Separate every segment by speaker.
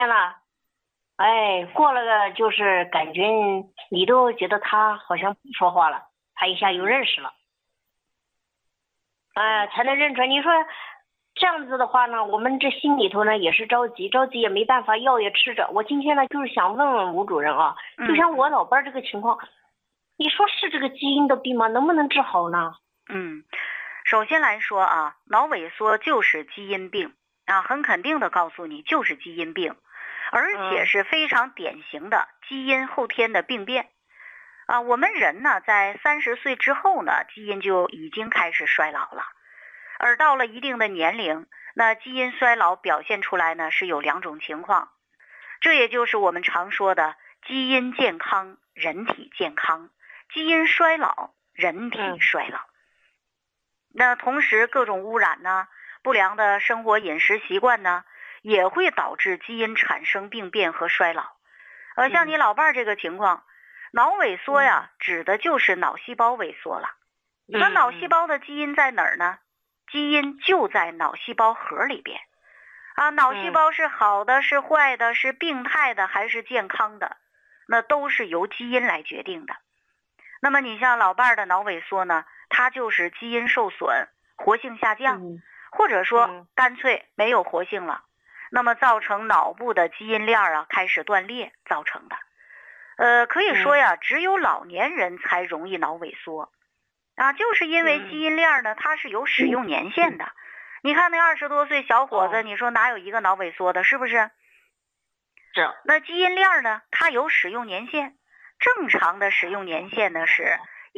Speaker 1: 了，哎，过了个就是感觉你都觉得他好像不说话了，他一下又认识了，哎，才能认出来。你说这样子的话呢，我们这心里头呢也是着急，着急也没办法，药也吃着。我今天呢就是想问问吴主任啊，就像我老伴儿这个情况，你说是这个基因的病吗？能不能治好呢？
Speaker 2: 首先来说啊，脑萎缩就是基因病啊，很肯定的告诉你就是基因病，而且是非常典型的基因后天的病变啊。我们人呢，在30岁之后呢，基因就已经开始衰老了，而到了一定的年龄，那基因衰老表现出来呢是有2种情况，这也就是我们常说的基因健康，人体健康；基因衰老，人体衰老。那同时各种污染呢，不良的生活饮食习惯呢，也会导致基因产生病变和衰老。像你老伴儿这个情况，脑萎缩呀，指的就是脑细胞萎缩了。那脑细胞的基因在哪儿呢？基因就在脑细胞核里边啊。脑细胞是好的，是坏的，是病态的还是健康的，那都是由基因来决定的。那么你像老伴儿的脑萎缩呢，它就是基因受损，活性下降，或者说干脆没有活性了，那么造成脑部的基因链啊开始断裂造成的。可以说呀，只有老年人才容易脑萎缩啊，就是因为基因链呢它是有使用年限的。你看那20多岁小伙子，你说哪有一个脑萎缩的，是不是？
Speaker 1: 是。
Speaker 2: 那基因链呢，它有使用年限。正常的使用年限呢是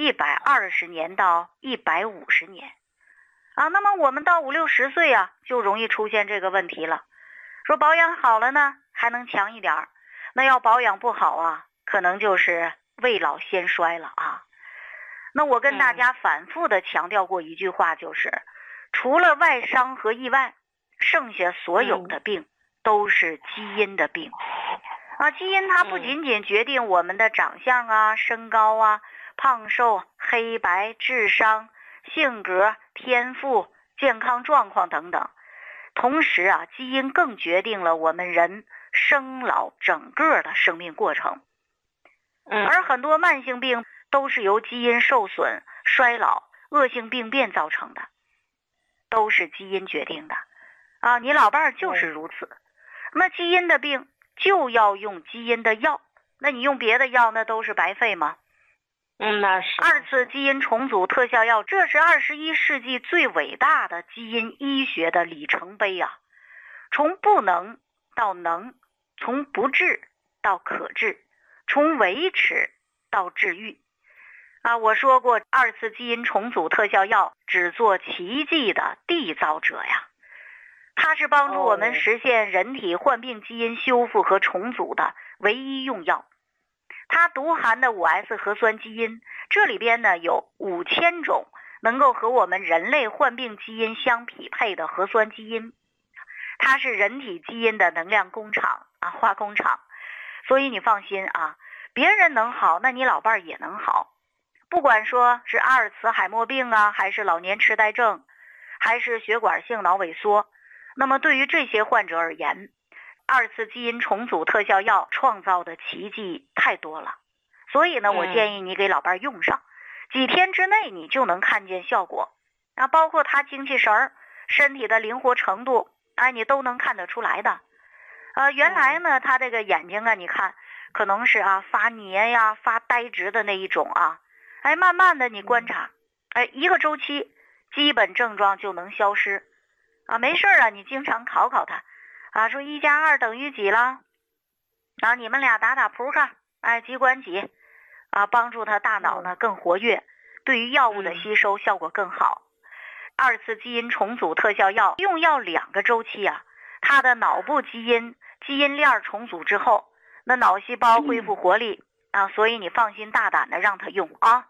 Speaker 2: 120年到150年啊。那么我们到50、60岁啊，就容易出现这个问题了。说保养好了呢，还能强一点，那要保养不好啊，可能就是未老先衰了啊。那我跟大家反复的强调过一句话，就是除了外伤和意外，剩下所有的病都是基因的病。啊，基因它不仅仅决定我们的长相啊、身高啊、胖瘦、黑白、智商、性格、天赋、健康状况等等，同时啊，基因更决定了我们人生老整个的生命过程。而很多慢性病都是由基因受损、衰老、恶性病变造成的，都是基因决定的啊。你老伴儿就是如此。那基因的病就要用基因的药，那你用别的药那都是白费吗？
Speaker 1: 那是。
Speaker 2: 2次基因重组特效药，这是21世纪最伟大的基因医学的里程碑啊！从不能到能，从不治到可治，从维持到治愈啊！我说过，2次基因重组特效药只做奇迹的缔造者呀。它是帮助我们实现人体患病基因修复和重组的唯一用药。它独含的5S 核酸基因，这里边呢有5000种能够和我们人类患病基因相匹配的核酸基因。它是人体基因的能量工厂啊，化工厂。所以你放心啊，别人能好，那你老伴儿也能好。不管说是阿尔茨海默病啊，还是老年痴呆症，还是血管性脑萎缩，那么对于这些患者而言，2次基因重组特效药创造的奇迹太多了。所以呢，我建议你给老伴用上，几天之内你就能看见效果啊，包括他精气神儿、身体的灵活程度，你都能看得出来的。原来呢，他这个眼睛啊，你看可能是发黏呀、发呆直的那一种啊，慢慢的你观察，1个周期基本症状就能消失啊。没事啊，你经常考考他啊，说1加2等于几了啊？你们俩打打扑克，几管几啊，帮助他大脑呢更活跃，对于药物的吸收效果更好。2次基因重组特效药用药2个周期啊，他的脑部基因链重组之后，那脑细胞恢复活力啊，所以你放心大胆的让他用啊。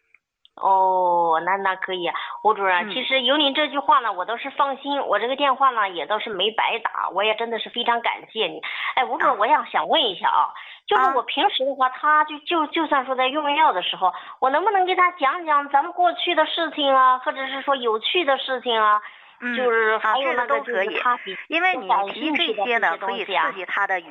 Speaker 1: 那可以，吴主任，其实有您这句话呢，我倒是放心，我这个电话呢也倒是没白打，我也真的是非常感谢你。吴主任，我想问一下啊，就是我平时的话，他就算说在用药的时候，我能不能给他讲讲咱们过去的事情啊，或者是说有趣的事情啊，就是还有那个就是他
Speaker 2: 因为你提这些呢，可以刺激他的